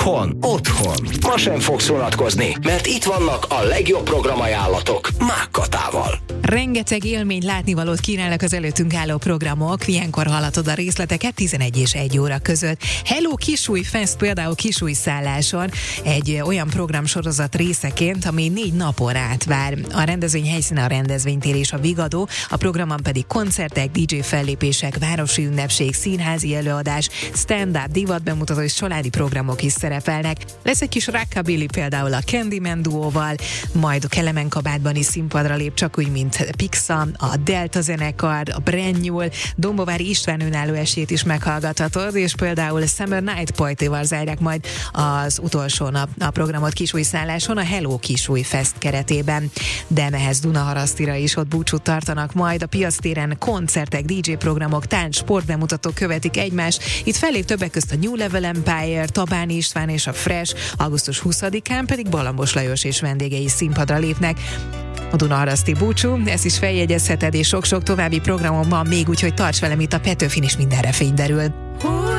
Otthon. Ma sem fogsz vonatkozni, mert itt vannak a legjobb programajánlatok Mák Katával. Rengeteg élmény látnivalót kínálnak az előttünk álló programok, ilyenkor hallatod a részleteket 11 és 1 óra között. Hello Kisúj Fest például Kisújszálláson egy olyan programsorozat részeként, ami 4 napon át vár. A rendezvény helyszíne a rendezvénytér és a Vigadó, a programon pedig koncertek, DJ fellépések, városi ünnepség, színházi előadás, stand-up, divat bemutató és családi programok is szerepelnek. Lesz egy kis rockabilly például a Candyman duóval, majd a Kelemen kabátban is színpadra lép, csak úgy, mint Pixa, a Delta zenekar, a Brand New, Dombovári István önálló esélyt is meghallgathatod, és például Summer Night Party-val zárják majd az utolsó nap a programot Kisújszálláson, a Hello Kisúj Fest keretében. De ehhez Dunaharasztira is ott búcsút tartanak majd, a piactéren koncertek, DJ programok, tánc, sportbemutatók követik egymást. Itt fellép többek közt a New Level Empire, Tabáni István és a Fresh, augusztus 20-án pedig Balambos Lajos és vendégei színpadra lépnek. A Dunaharaszti búcsú, ezt is feljegyezheted, és sok-sok további programon van még, úgyhogy tarts velem itt a Petőfin, és mindenre fény derül.